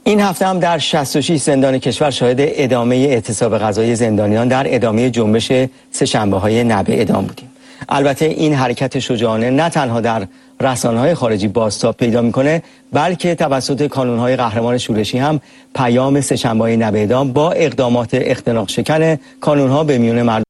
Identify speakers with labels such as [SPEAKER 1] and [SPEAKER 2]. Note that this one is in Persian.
[SPEAKER 1] این هفته هم در 66 زندان کشور شاهد ادامه اعتصاب غذایی زندانیان در ادامه جنبش سه‌شنبه‌های نبع اعدام بودیم. البته این حرکت شجاعانه نه تنها در رسانه‌های خارجی بازتاب پیدا می‌کنه، بلکه توسط کانون‌های قهرمان شورشی هم پیام سه‌شنبه‌های نبع اعدام با اقدامات اختناق شکن کانون‌ها به میون مردم